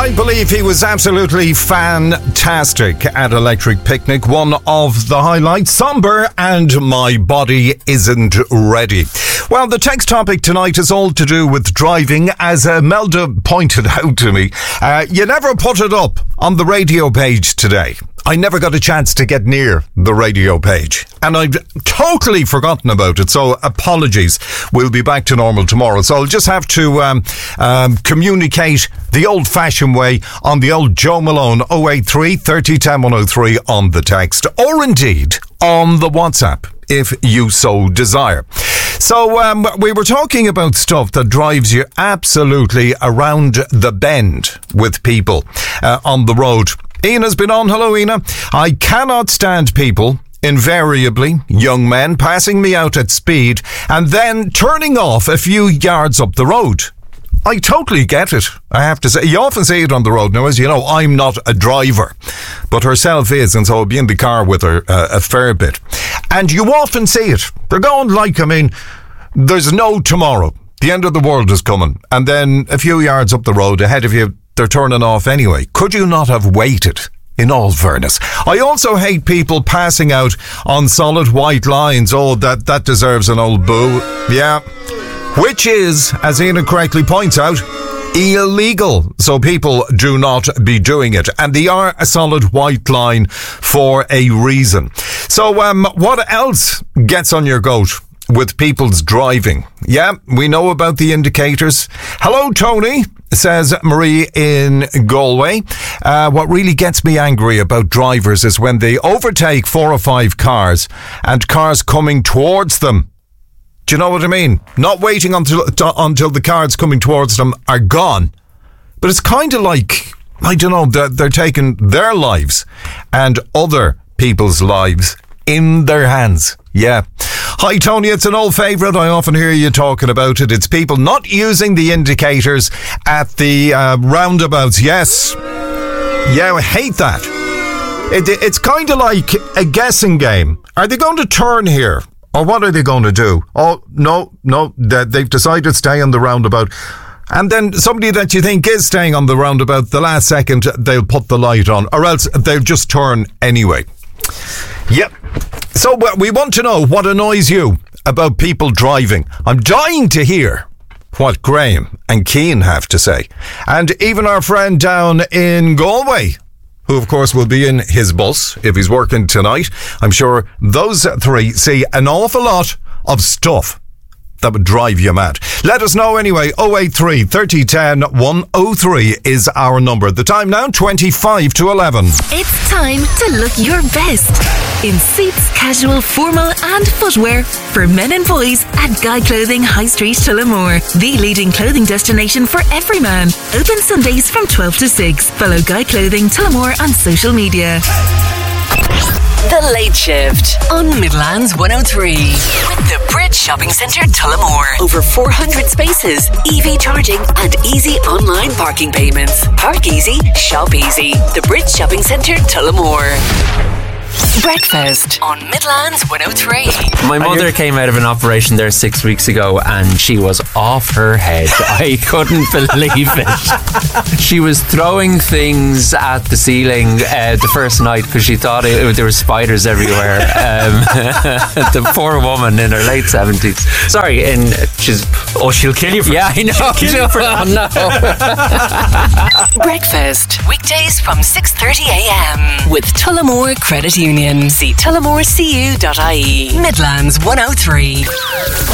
I believe he was absolutely fantastic at Electric Picnic. One of the highlights, Somber and My Body Isn't Ready. Well, the text topic tonight is all to do with driving. As Melda pointed out to me, you never put it up on the radio page today. I never got a chance to get near the radio page, and I've totally forgotten about it, so apologies. We'll be back to normal tomorrow, so I'll just have to communicate the old-fashioned way on the old Joe Malone 083 30 10 103 on the text, or indeed on the WhatsApp, if you so desire. So we were talking about stuff that drives you absolutely around the bend with people on the road. Ina's been on. Hello, Ina. I cannot stand people, invariably young men, passing me out at speed and then turning off a few yards up the road. I totally get it, I have to say. You often see it on the road. Now, as you know, I'm not a driver, but herself is, and so I'll be in the car with her a fair bit. And you often see it. They're going like, there's no tomorrow. The end of the world is coming. And then a few yards up the road ahead of you, they're turning off anyway. Could you not have waited, in all fairness? I also hate people passing out on solid white lines. Oh, that deserves an old boo. Yeah. Which is, as Ina correctly points out, illegal. So people do not be doing it. And they are a solid white line for a reason. So what else gets on your goat with people's driving? Yeah, we know about the indicators. Hello, Tony, says Marie in Galway. What really gets me angry about drivers is when they overtake 4 or 5 cars and cars coming towards them. Do you know what I mean? Not waiting until the cars coming towards them are gone. But it's kind of like, I don't know, they're taking their lives and other people's lives in their hands. Yeah. Hi, Tony. It's an old favourite. I often hear you talking about it. It's people not using the indicators at the roundabouts. Yes. Yeah, I hate that. It's kind of like a guessing game. Are they going to turn here? Or what are they going to do? Oh, no, they've decided to stay on the roundabout. And then somebody that you think is staying on the roundabout, the last second, they'll put the light on. Or else they'll just turn anyway. Yep. So we want to know what annoys you about people driving. I'm dying to hear what Graham and Keane have to say. And even our friend down in Galway, who of course will be in his bus if he's working tonight. I'm sure those three see an awful lot of stuff that would drive you mad. Let us know anyway. 083 30 10 103 is our number. The time now, 25 to 11. It's time to look your best in suits, casual, formal and footwear for men and boys at Guy Clothing High Street, Tullamore. The leading clothing destination for every man. Open Sundays from 12 to 6. Follow Guy Clothing Tullamore on social media. The Late Shift on Midlands 103 with the Bridge Shopping Centre Tullamore. Over 400 spaces, EV charging and easy online parking payments. Park easy, shop easy. The Bridge Shopping Centre Tullamore. Breakfast on Midlands 103. My mother came out of an operation there 6 weeks ago and she was off her head. I couldn't believe it. She was throwing things at the ceiling the first night because she thought there were spiders everywhere. The poor woman in her late 70s. Sorry, and she'll kill you for Yeah, I know. Oh no. Breakfast weekdays from 6:30 a.m. with Tullamore Credit Union. See tullamorecu.ie. Midlands 103.